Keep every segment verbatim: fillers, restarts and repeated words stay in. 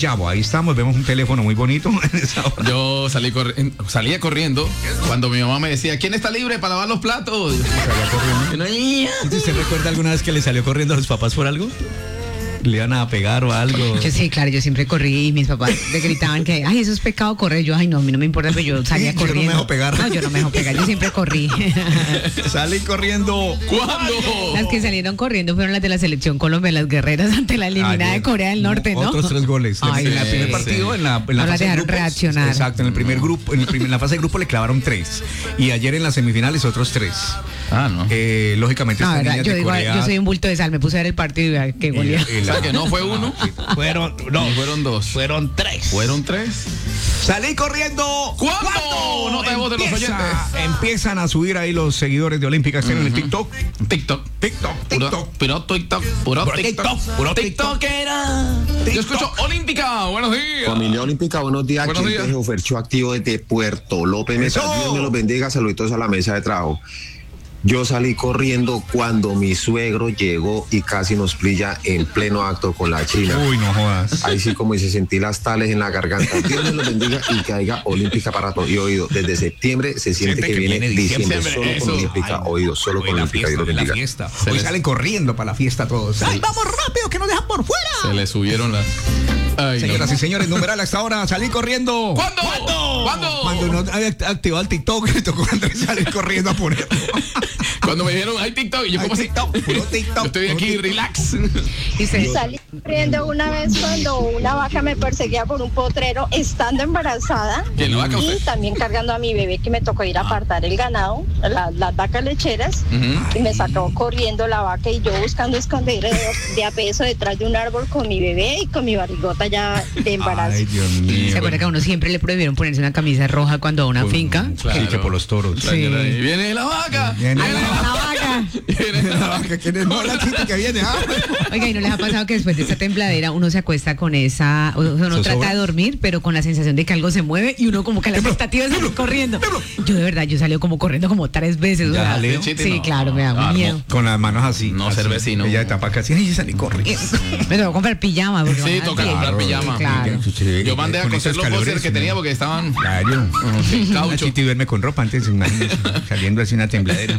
Villavo. Ahí estamos, vemos un teléfono muy bonito. Yo salí corri- salía corriendo cuando mi mamá me decía, ¿quién está libre para lavar los platos? Salía corriendo. ¿Usted recuerda alguna vez que le salió corriendo a los papás por algo? ¿Le iban a pegar o algo? Yo sí, claro, yo siempre corrí y mis papás me gritaban que, ay, eso es pecado correr. Yo, ay, no, a mí no me importa, pero yo salía Yo corriendo. no me dejo pegar. No, yo no me dejo pegar, yo siempre corrí. Salí corriendo. ¿Cuándo? Las que salieron corriendo fueron las de la selección Colombia, las guerreras ante la eliminada Ayer, de Corea del Norte, ¿no? Otros tres goles. Ay, en el sí, primer sí. partido, en la, en la No las fase de dejaron grupos, reaccionar. Exacto, en el primer grupo, en, el primer, en la fase de grupo le clavaron tres. Y ayer en las semifinales otros tres. Ah, no. Eh, lógicamente, No, estas verdad, niñas yo de digo, Corea, yo soy un bulto de sal, me puse a ver el partido y vea qué goleada. y- y O la- sea, que no fue uno. Fueron, no, Ni fueron dos. fueron tres. ¿Fueron tres? Salí corriendo. ¿Cuándo? Nota de voz de los Empieza- oyentes. Empiezan a subir ahí los seguidores de Olímpica Estéreo en el TikTok. TikTok. TikTok, Puro, TikTok. puro TikTok, puro Puro TikTok, TikTok, puro TikTok. TikTokera. TikTok. Yo escucho Olímpica, buenos días. Familia Olímpica, buenos días. Buenos Aquí días. el Fercho activo desde Puerto López. Eso. Dios me los bendiga. Saluditos a la mesa de trabajo. Yo salí corriendo cuando mi suegro llegó y casi nos pilla en pleno acto con la china. Uy, no jodas. Ahí sí como dice, sentí las tales en la garganta. Dios me los bendiga y que haya Olímpica para todo. Y oído, desde septiembre se siente, que, viene diciembre, solo eso. con Olímpica. Ay, oído, solo hoy con la Olímpica. fiesta, Dios los hoy la bendiga. fiesta. Se Hoy les- salen corriendo para la fiesta todos. ¡Ay, vamos rápido, que nos dejan por fuera! Se le subieron las... Ay, no. Señoras y señores, numeral hasta ahora, salí corriendo. ¿Cuándo? ¿Cuándo? Cuando no había activado el TikTok, me tocó a Andrés salir corriendo a ponerlo. Cuando me dijeron, hay TikTok, y yo Ay, como así, TikTok, puro TikTok, yo estoy puro aquí, TikTok. relax. Y se- Salí corriendo una vez cuando una vaca me perseguía por un potrero estando embarazada ¿Quién lo vaca y usted? también cargando a mi bebé que me tocó ir a apartar el ganado, la- las vacas lecheras Ujú. y me sacó corriendo la vaca y yo buscando esconder de, de a peso detrás de un árbol con mi bebé y con mi barrigota ya de embarazo. Ay, Dios mío. ¿Se acuerda que a uno siempre le prohibieron ponerse una camisa roja cuando va a una Uy, finca? claro. Sí, que por los toros. La señora ahí, Viene la vaca. Viene ¡Ay, la la vaca! Viene La vaca, ¿quién es? No, la chica que viene. Ah. Oiga, ¿y no les ha pasado que después de esta tembladera uno se acuesta con esa, o sea, uno ¿Zozobra? trata de dormir, pero con la sensación de que algo se mueve y uno como que la expectativa es salir corriendo? Yo de verdad, yo salí como corriendo como tres veces. o ¿Ya sea, salió? sí, No. claro, me da Ah, miedo. Con las manos así. No así. ser vecino. Ella de tapa casi. Ay, salí corriendo. Me tengo que comprar pijama. porque Sí, van a toca fiesta. comprar pijama. Claro. Yo mandé a Con coser esos los calores, boxers que ¿no? tenía porque estaban Claro. sin Una caucho. chiti duerme con ropa antes, imagínate, saliendo así una tembladera.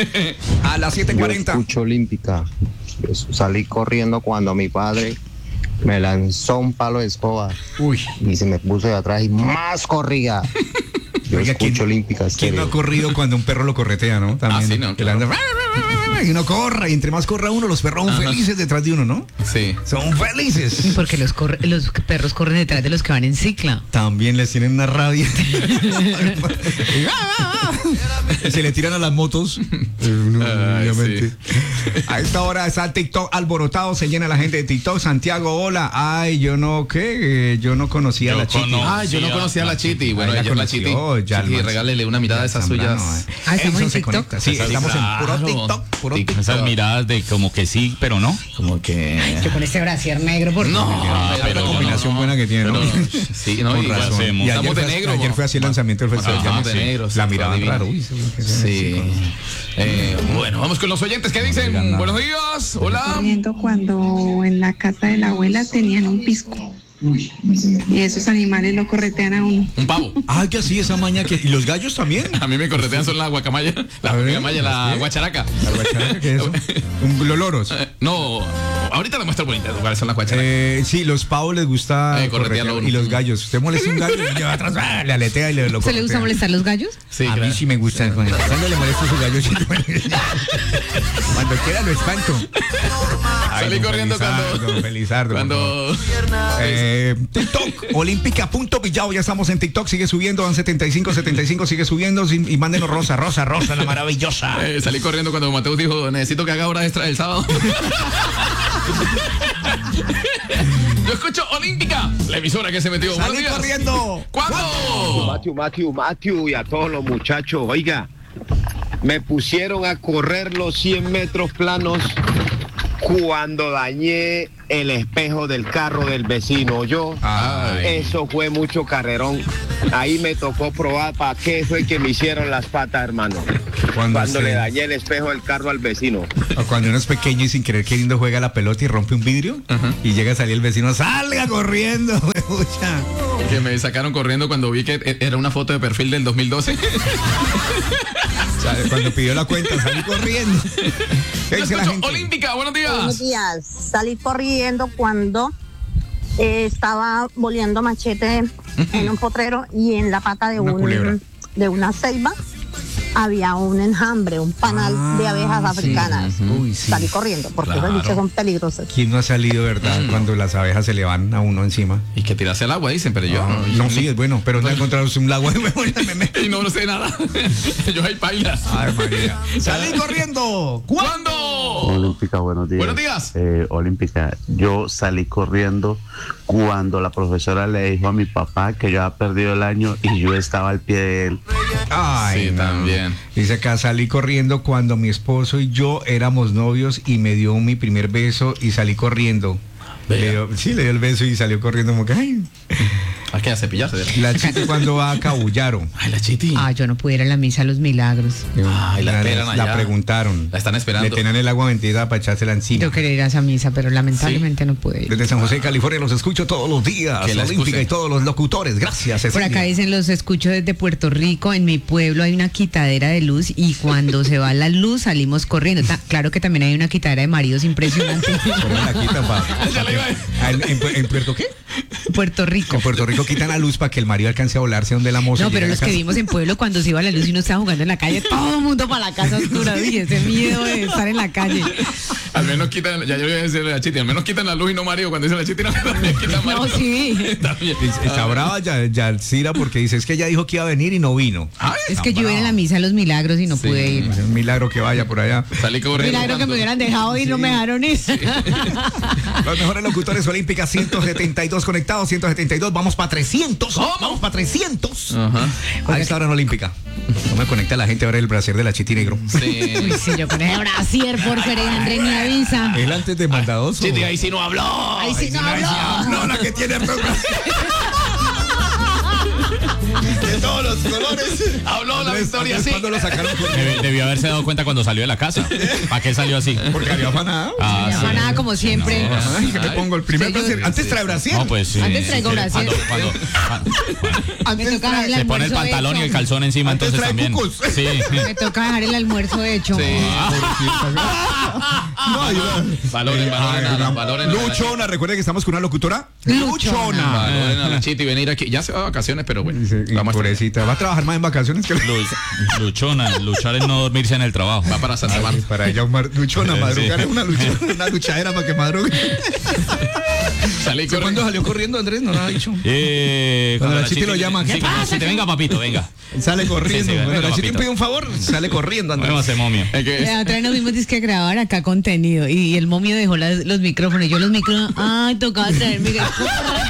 A las siete Yo cuarenta. escucho Olímpica. Yo salí corriendo cuando mi padre me lanzó un palo de escoba Uy. y se me puso de atrás y más corría. Yo Oiga, escucho ¿quién- Olímpica ¿Quién Estéreo. no ha corrido cuando un perro lo corretea, no? También. Ah, sí, no, Que le anda- Y uno corra, y entre más corra uno, los perros son Ajá. felices detrás de uno, ¿no? Sí. Son felices. Porque los, corre- los perros corren detrás de los que van en cicla. También les tienen una rabia. Se le tiran a las motos. Eh, no, Ay, obviamente. A esta hora está el TikTok alborotado, se llena la gente de TikTok. Santiago, hola. Ay, yo no, ¿qué? Eh, Yo no conocía Yo a la Chiti. conozco. Ah, yo no Sí, conocía a la Chiti. Bueno, Ahí la ella es la conoció, Chiti. ya Chiti, el- regálele una mirada de esas Zambrano, suyas. eh. Ah, ¿estamos Edson en se TikTok? conecta. Sí, Claro. estamos en puro Claro. TikTok. Puro Tic- TikTok. Esas miradas de como que sí, pero no. Como que... Yo con este brasier negro, por No, Ah, pero la no, combinación no, buena que tiene, ¿no? pero no. Sí, no, Con y razón. hacemos. Y ayer Estamos de fue, negro. ayer fue así el lanzamiento del festival. Ajá, ya de me- negro, sí, La fue mirada divino. rara. Uy, Sí. Eh, bueno, vamos con los oyentes que dicen. digan nada. Buenos días. Hola. Corriendo cuando en la casa de la abuela tenían un pisco. Y esos animales lo corretean a uno. Un pavo. Ah, que así esa maña que. ¿Y los gallos también? A mí me corretean son la guacamaya, la A ver, guacamaya, la ¿qué? guacharaca. ¿La guacharaca qué es eso? Un, los loros. Eh, No, ahorita le muestro por internet cuáles son las guacharacas. Eh, sí, los pavos les gusta Eh, corretearlo corretear, uno. y los gallos. Usted molesta un gallo y lleva atrás, ¡ah! Le aletea y le lo ¿Se le gusta corretea. molestar los gallos? Sí, a claro. mí sí me gusta. Cuando cuando le molesto a su gallo, sí. Cuando quiera lo espanto. Ay, Salí don corriendo Felizardo, cuando. don Felizardo, por favor. Cuando. Eh, TikTok, olímpica.villao, ya estamos en TikTok, sigue subiendo, dan setenta y cinco, setenta y cinco, sigue subiendo, y, y mándenos Rosa, Rosa, Rosa, la maravillosa. Eh, salí corriendo cuando Mateus dijo, necesito que haga hora extra el sábado. Yo escucho Olímpica, la emisora que se metió. Buenos ¡Salí días. corriendo! ¿Cuándo? Matthew, Matthew, Matthew y a todos los muchachos, oiga, me pusieron a correr los cien metros planos cuando dañé el espejo del carro del vecino. Yo, Ay. eso fue mucho carrerón. Ahí me tocó probar para qué fue que me hicieron las patas, hermano. Cuando Cuando se- le dañé el espejo del carro al vecino. O cuando uno es pequeño y sin querer queriendo juega la pelota y rompe un vidrio y llega a salir el vecino, salga corriendo. Pucha. Que me sacaron corriendo cuando vi que era una foto de perfil del dos mil doce. Cuando pidió la cuenta salí corriendo. ¿Qué dice la gente? Olímpica, buenos días. Buenos días. Salí corriendo cuando eh, estaba boleando machete en un potrero y en la pata de, Una culebra. un, de una ceiba había un enjambre, un panal Ah, de abejas africanas. sí. Uy, sí. Salí corriendo porque Claro. los bichos son peligrosos. ¿Quién no ha salido, verdad, cuando las abejas se le van a uno encima? Y que tirarse al agua, dicen, pero yo... No, no, sí, es bueno, pero no encontrarse un lago. Y no, no sé nada. Yo hay paila. Ay, María. ¡Salí corriendo! ¿Cuándo? Olímpica, buenos días. Buenos días. Eh, Olímpica, yo salí corriendo cuando la profesora le dijo a mi papá que yo había perdido el año y yo estaba al pie de él. Ay, Sí, no. también. Dice acá, salí corriendo cuando mi esposo y yo éramos novios y me dio mi primer beso y salí corriendo. Le dio- sí, le dio el beso y salió corriendo como que, ay. ¿A qué? ¿A cepillarse? La Chiti cuando va a Cabullaro. Ay, la Chiti. Ah, yo no pude ir a la misa a los milagros. Ay, la esperan allá. La preguntaron. La están esperando. Le tenían el agua bendita para echársela encima. Yo quería ir a esa misa, pero lamentablemente no pude ir. Desde San José, California, los escucho todos los días. Que la Olímpica excusen. y todos los locutores. Gracias, Por Cecilia. acá dicen, los escucho desde Puerto Rico. En mi pueblo hay una quitadera de luz y cuando se va la luz salimos corriendo. Ta- claro que también hay una quitadera de maridos impresionante. ¿Cómo la quitan, pa? Ya le iba a- Ah, ¿En, en, en Puerto qué? Puerto Rico. En Puerto Rico quitan la luz para que el marido alcance a volarse donde la moza. No, pero llega los a que casa. vimos en pueblo cuando se iba la luz y uno estaba jugando en la calle, todo el mundo para la casa oscura. Y ese miedo de estar en la calle. Al menos quitan, ya yo voy a decirle a la Chiti, al menos quitan la luz y no marido. Cuando dice la Chiti, no, también quitan marido. No, sí. También. Está brava ya, Yacira porque dice, es que ella dijo que iba a venir y no vino. Ay, Es que yo iba a la misa de los milagros y no Sí. pude ir. Es un milagro que vaya por allá. salí corriendo. Milagro que me hubieran dejado ir, no me dejaron ir. Los mejores locutores olímpicas, ciento setenta y dos conectados, ciento setenta y dos, vamos para trescientos. ¿Cómo? Vamos para trescientos. Ajá. A esta hora en Olímpica. No me conecta la gente a ver el brasier de la Chiti Negro. Sí. Uy, sí, yo con ese brasier por Pérez Andrés ni avisa. Él antes de maldadoso. Chiti, ahí sí no habló. Ay, sí, no habló. No, la que tiene hartos brasier. De todos los colores. Habló la Victoria, sí. ¿Cuándo lo sacaron? Por- Debe- debió haberse dado cuenta cuando salió de la casa. ¿Para qué salió así? Porque había afanado. Ah, No sí. llama nada como siempre. Ay, que me pongo el primer Sí, yo- brasier. Antes trae brasier. No, pues sí. Antes traigo Sí, brasier. Cuando, cuando- Me Antes toca dejar el se pone el almuerzo pantalón y hecho. el calzón encima, Antes entonces trae también. cucos. Sí. Me toca dejar el almuerzo hecho. Sí. No, ayuda. Valoren, valoren, a la- valoren. a la- Luchona, recuerden que estamos con una locutora. Luchona. Valoren a la Chiti venir aquí. Ya se va de vacaciones, pero bueno. Dice, y Vamos a pobrecita, va a trabajar más en vacaciones que Lu- Luchona, luchar es no dormirse en el trabajo. Va para Santa Ay, Marta. para ella un mar- luchona, Sí. madrugar es una luchona, una luchadera para que madrugue. Salí ¿Cuándo corriendo. salió corriendo Andrés? No lo ha dicho. Eh, Cuando la Chiti lo llama, ¿qué sí, cuando pasa? Chiti, venga, papito, venga. Sale corriendo. Sí, sí, Cuando venga, la Chiti papito. pide un favor, sale corriendo Vamos a Andrés. hacer momio. Es que es- La otra vez nos vimos disque a grabar acá contenido y el momio dejó las- los micrófonos. Yo los micrófonos, ay, tocaba traer micrófonos.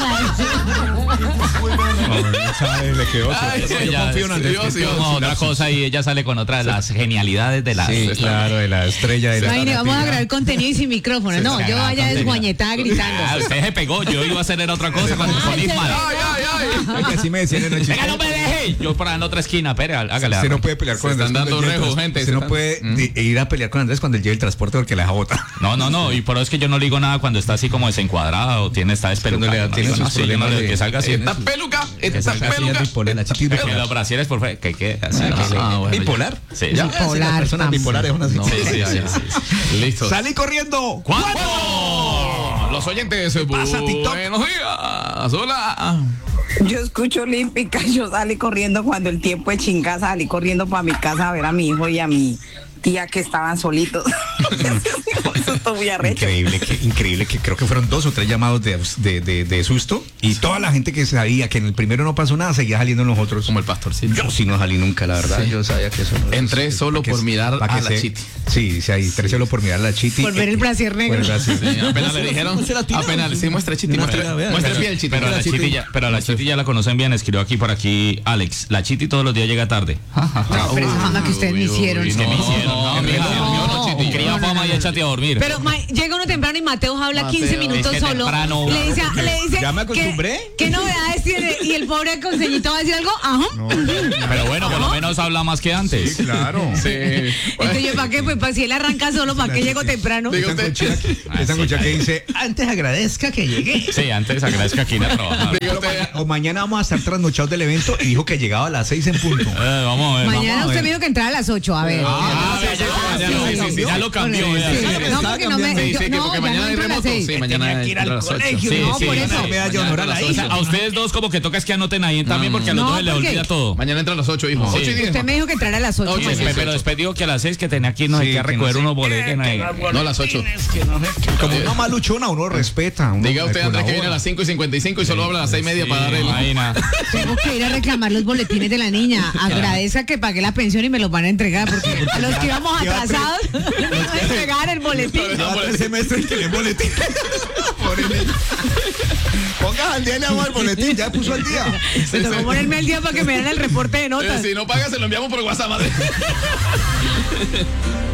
No, sabe, le quedó. Ay, Yo ella- confío en Andrés. sí, que sí, quedó Como sin otra lapsus. cosa y ella sale con otra de las genialidades de las. Sí, claro, de la estrella de la. Imagínate, vamos a grabar contenido y sin micrófono. No, yo vaya desguañetada Ah, gritando. usted se pegó, yo iba a hacer era otra cosa con, con Ay, Ismael. se- Ay, ay, ay. Ay, que así me decían en el chiste. Venga, no me deje. Yo por ahí en otra esquina, espere, hágale. Usted no puede pelear Se con Andrés. están cuando dando él lleve el rejo, tras- gente, Usted se no están- puede de- ir a pelear con Andrés cuando él lleve el transporte porque la deja botar. No, no, no, y por eso es que yo no le digo nada cuando está así como desencuadrado o tiene, está Cuando le da- despelucado. tiene sus Sí, yo no problemas le- de- que salga así. Esta peluca. Que Esta salga así, peluca. bipolar, la Chiti es Que bipolar. los brasieres, por favor, que quede así. Ah, que- ah, bueno, ¿Bipolar? Sí, Ya, sí. sí, las Bipolar, personas tam- bipolares son así. No, Sí, sí, sí, sí, sí, sí. Listo. Salí corriendo. ¿Cuándo? Los oyentes. pasa, TikTok? Buenos días. Hola. Yo escucho Olímpica, yo salí corriendo cuando el tiempo de chinga, salí corriendo para mi casa a ver a mi hijo y a mi tía que estaban solitos. Eso estuvo muy arrecho. Increíble, que, increíble que creo que fueron dos o tres llamados de, de, de, de susto y toda la gente que sabía que en el primero no pasó nada seguía saliendo en los otros. Como el pastorcito. Yo sí no salí nunca, la verdad. Sí. Yo sabía que eso no. Entré eso- solo para por que- mirar para a que la se- Chiti. Sí, dice ahí, entré solo por mirar a la Chiti. Por ver el brasier negro. Por el brasier. Sí, apenas le dijeron. No se la tira. Apenas sí, muestra Chiti. No Muestra, se la vea. muestra el Pero- pie del Chiti. Pero a la Chiti ya, pero a la Chiti ya la conocen bien, escribió aquí por aquí Alex. La Chiti todos los días llega tarde. No, pero esa fama que ustedes me hicieron. ¿Qué me hicieron? No, en mija, reloj, yo no, Chiti. Cría fama y échate a dormir. Pero ma, llega uno temprano y Mateo habla Mateo. quince minutos Es que solo. temprano, le dice, le dice ya me ¿qué- acostumbré. ¿qué, novedades tiene? Y el pobre conseñito va a decir algo. Ajá. Pero bueno, por lo menos habla más que antes. Sí, claro. Sí. Entonces yo, ¿para qué? Pues para si él arranca solo, ¿para qué llego temprano? Diga Esa usted. conchita que- esa conchita que dice, antes agradezca que llegué. Sí, antes agradezca aquí a trabajar. Diga pero mañana, o mañana vamos a estar trasnochados del evento y dijo que llegaba a las seis en punto. Eh, vamos a ver. Mañana vamos a usted ver. me dijo que entrara a las ocho, a ver. Ah, ya, ya, ya, ya, sí, sí, sí, ya lo cambió. Sí, ya, sí, sí, no, sí. porque no me. Sí, yo- sí, que no, porque ya mañana no hay entro a las remoto. seis. Sí, mañana Tenía que ir al entra a las ocho. colegio, Sí, no, sí, por sí, eso. sí. Me da yo honor a la O sea, hija. a ustedes dos como que toca es que anoten ahí también porque a los No, dos les porque- olvida todo. Mañana entra a las ocho, hijo. Sí. ocho y diez. Usted me dijo que entrara a las ocho. Ocho, pues. sí, Pero ocho. después dijo que a las seis que tenía que irnos Sí, hay que que no recoger sé unos qué, boletos. que ahí. No, a las ocho. Como una maluchona, uno respeta. Uno Diga usted, Andrés, que viene a colabora. las cinco y cincuenta y cinco y solo habla a las seis y media para dar el. Ahí nada. Tengo que ir a reclamar los boletines de la niña. Agradezca que pagué la pensión y me los van a entregar porque a los que íbamos lleva tres- atrasados nos van a entregar el boletín. Lleva tres semestres que le boletín. Pobre niño. Ponga al día y le hago el boletín, ya puso al día. Me tocó ponerme al día para que me den el reporte de notas. Eh, si no paga, se lo enviamos por WhatsApp, madre.